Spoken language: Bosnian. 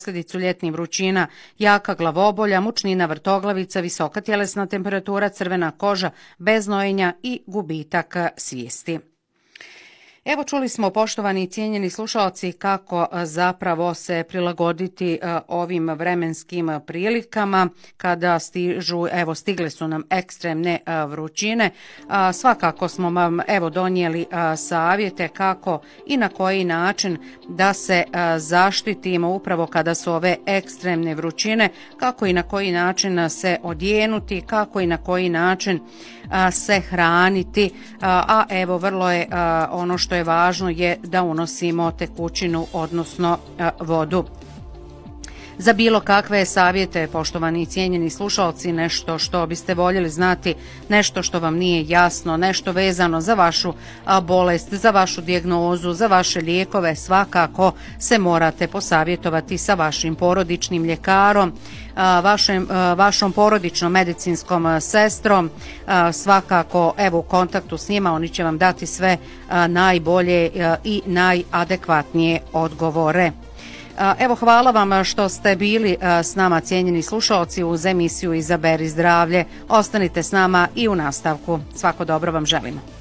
posljedicu ljetnih vrućina, jaka glavobolja, mučnina, vrtoglavica, visoka tjelesna temperatura, crvena koža, bez nojenja i gubitak svijesti. Evo čuli smo, poštovani i cijenjeni slušalci, kako zapravo se prilagoditi ovim vremenskim prilikama kada stigle su nam ekstremne vrućine. Svakako smo vam donijeli savjete kako i na koji način da se zaštitimo upravo kada su ove ekstremne vrućine, kako i na koji način se odjenuti, kako i na koji način se hraniti, a evo vrlo je ono što je važno je da unosimo tekućinu, odnosno vodu. Za bilo kakve savjete, poštovani i cijenjeni slušalci, nešto što biste voljeli znati, nešto što vam nije jasno, nešto vezano za vašu bolest, za vašu dijagnozu, za vaše lijekove, svakako se morate posavjetovati sa vašim porodičnim ljekarom, vašom porodičnom medicinskom sestrom. Svakako evo u kontaktu s njima, oni će vam dati sve najbolje i najadekvatnije odgovore. Evo, hvala vam što ste bili s nama, cijenjeni slušalci, uz emisiju Izaberi zdravlje. Ostanite s nama i u nastavku. Svako dobro vam želimo.